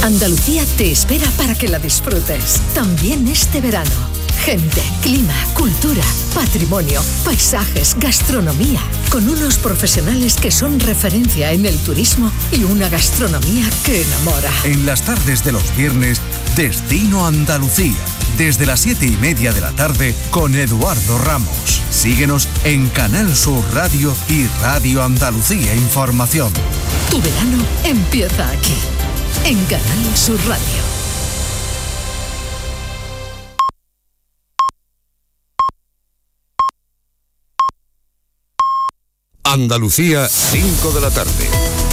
Andalucía te espera para que la disfrutes, también este verano. Gente, clima, cultura, patrimonio, paisajes, gastronomía, con unos profesionales que son referencia en el turismo y una gastronomía que enamora. En las tardes de los viernes, Destino Andalucía, desde las 7:30 de la tarde con Eduardo Ramos. Síguenos en Canal Sur Radio y Radio Andalucía Información. Tu verano empieza aquí, en Canal Sur Radio. Andalucía, 5 de la tarde.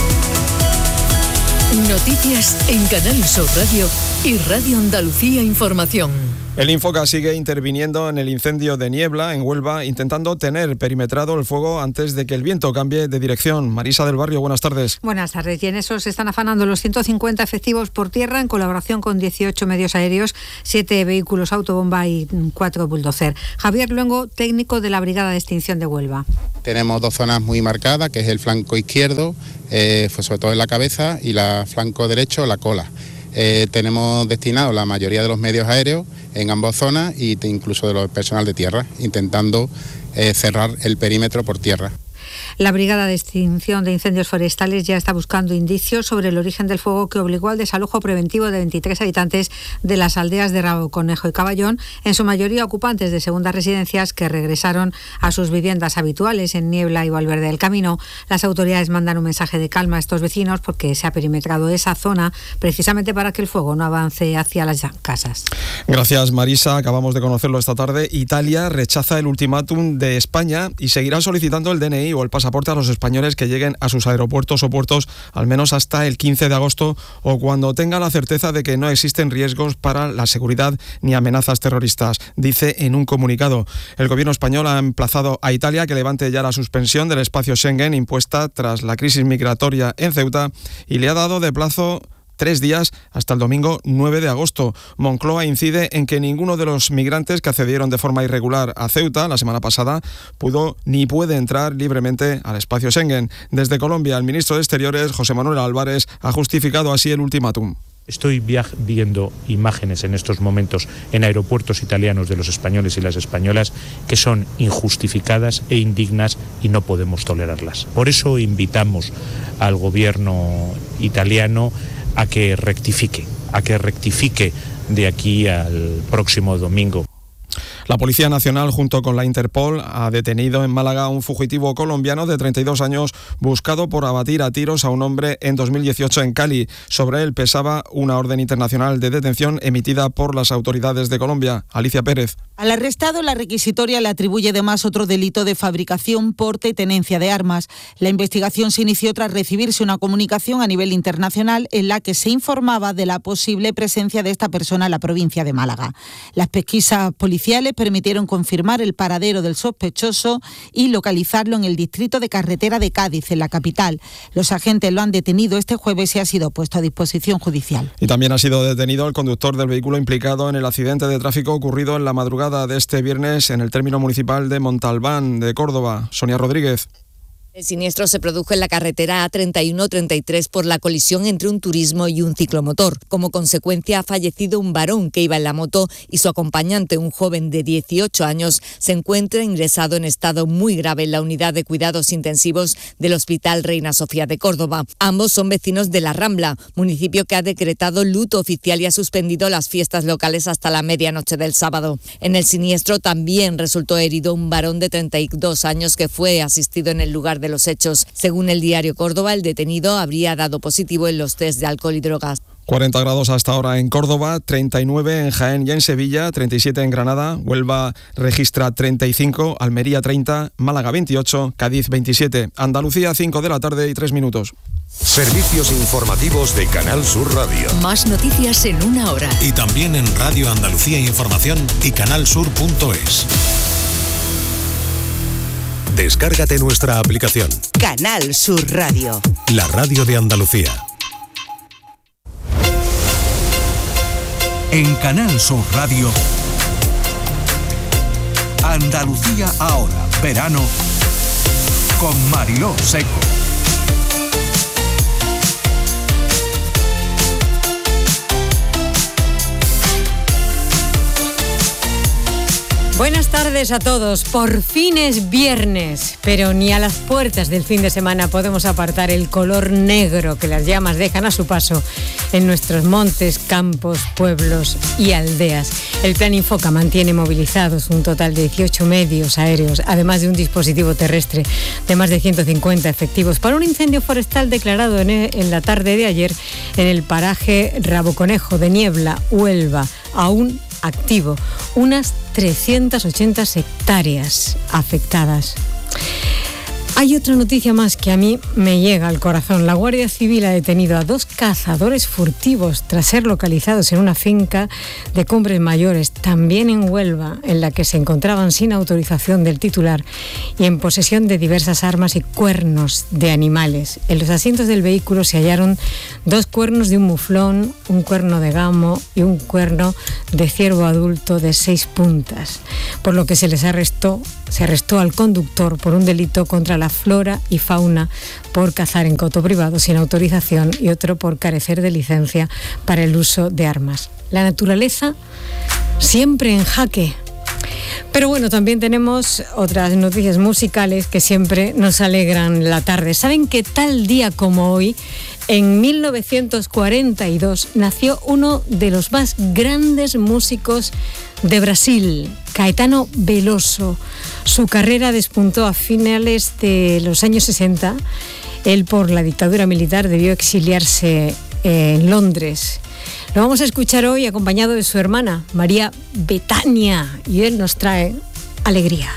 Noticias en Canal Sur Radio y Radio Andalucía Información. El Infoca sigue interviniendo en el incendio de Niebla, en Huelva, intentando tener perimetrado el fuego antes de que el viento cambie de dirección. Marisa del Barrio, buenas tardes. Buenas tardes. Y en eso se están afanando los 150 efectivos por tierra en colaboración con 18 medios aéreos, 7 vehículos autobomba y 4 bulldozer. Javier Luengo, técnico de la Brigada de Extinción de Huelva. Tenemos 2 zonas muy marcadas, que es el flanco izquierdo, sobre todo en la cabeza, y el flanco derecho, la cola. Tenemos destinado la mayoría de los medios aéreos en ambas zonas e incluso de los personal de tierra, intentando cerrar el perímetro por tierra. La Brigada de Extinción de Incendios Forestales ya está buscando indicios sobre el origen del fuego que obligó al desalojo preventivo de 23 habitantes de las aldeas de Rabo, Conejo y Caballón, en su mayoría ocupantes de segundas residencias que regresaron a sus viviendas habituales en Niebla y Valverde del Camino. Las autoridades mandan un mensaje de calma a estos vecinos porque se ha perimetrado esa zona precisamente para que el fuego no avance hacia las casas. Gracias, Marisa. Acabamos de conocerlo esta tarde. Italia rechaza el ultimátum de España y seguirá solicitando el DNI o el pasaporte a los españoles que lleguen a sus aeropuertos o puertos al menos hasta el 15 de agosto o cuando tenga la certeza de que no existen riesgos para la seguridad ni amenazas terroristas, dice en un comunicado. El gobierno español ha emplazado a Italia que levante ya la suspensión del espacio Schengen impuesta tras la crisis migratoria en Ceuta y le ha dado de plazo 3 días hasta el domingo 9 de agosto. Moncloa incide en que ninguno de los migrantes que accedieron de forma irregular a Ceuta la semana pasada pudo ni puede entrar libremente al espacio Schengen. Desde Colombia, el ministro de Exteriores, José Manuel Álvarez, ha justificado así el ultimátum. Estoy viendo imágenes en estos momentos en aeropuertos italianos de los españoles y las españolas que son injustificadas e indignas y no podemos tolerarlas. Por eso invitamos al gobierno italiano a que rectifique de aquí al próximo domingo. La Policía Nacional, junto con la Interpol, ha detenido en Málaga a un fugitivo colombiano de 32 años buscado por abatir a tiros a un hombre en 2018 en Cali. Sobre él pesaba una orden internacional de detención emitida por las autoridades de Colombia. Alicia Pérez. Al arrestado, la requisitoria le atribuye además otro delito de fabricación, porte y tenencia de armas. La investigación se inició tras recibirse una comunicación a nivel internacional en la que se informaba de la posible presencia de esta persona en la provincia de Málaga. Las pesquisas policiales permitieron confirmar el paradero del sospechoso y localizarlo en el distrito de Carretera de Cádiz, en la capital. Los agentes lo han detenido este jueves y ha sido puesto a disposición judicial. Y también ha sido detenido el conductor del vehículo implicado en el accidente de tráfico ocurrido en la madrugada de este viernes en el término municipal de Montalbán, de Córdoba. Sonia Rodríguez. El siniestro se produjo en la carretera A31-33 por la colisión entre un turismo y un ciclomotor. Como consecuencia, ha fallecido un varón que iba en la moto y su acompañante, un joven de 18 años, se encuentra ingresado en estado muy grave en la unidad de cuidados intensivos del Hospital Reina Sofía de Córdoba. Ambos son vecinos de La Rambla, municipio que ha decretado luto oficial y ha suspendido las fiestas locales hasta la medianoche del sábado. En el siniestro también resultó herido un varón de 32 años que fue asistido en el lugar de los hechos. Según el diario Córdoba, el detenido habría dado positivo en los test de alcohol y drogas. 40 grados hasta ahora en Córdoba, 39 en Jaén y en Sevilla, 37 en Granada, Huelva registra 35, Almería 30, Málaga 28, Cádiz 27, Andalucía 5 de la tarde y 3 minutos. Servicios informativos de Canal Sur Radio. Más noticias en una hora. Y también en Radio Andalucía Información y canalsur.es. Descárgate nuestra aplicación. Canal Sur Radio. La radio de Andalucía. En Canal Sur Radio, Andalucía ahora, verano, con Mariló Seco. Buenas tardes a todos. Por fin es viernes, pero ni a las puertas del fin de semana podemos apartar el color negro que las llamas dejan a su paso en nuestros montes, campos, pueblos y aldeas. El Plan Infoca mantiene movilizados un total de 18 medios aéreos, además de un dispositivo terrestre de más de 150 efectivos para un incendio forestal declarado en la tarde de ayer en el paraje Raboconejo de Niebla, Huelva, aún activo, unas 380 hectáreas afectadas. Hay otra noticia más que a mí me llega al corazón. La Guardia Civil ha detenido a 2 cazadores furtivos tras ser localizados en una finca de Cumbres Mayores, también en Huelva, en la que se encontraban sin autorización del titular y en posesión de diversas armas y cuernos de animales. En los asientos del vehículo se hallaron 2 cuernos de un muflón, un cuerno de gamo y un cuerno de ciervo adulto de 6 puntas, por lo que se arrestó al conductor por un delito contra la flora y fauna por cazar en coto privado sin autorización y otro por carecer de licencia para el uso de armas. La naturaleza siempre en jaque. Pero bueno, también tenemos otras noticias musicales que siempre nos alegran la tarde. ¿Saben que tal día como hoy, en 1942, nació uno de los más grandes músicos de Brasil, Caetano Veloso? Su carrera despuntó a finales de los años 60. Él, por la dictadura militar, debió exiliarse en Londres. Lo vamos a escuchar hoy acompañado de su hermana, María Betania, y él nos trae alegría.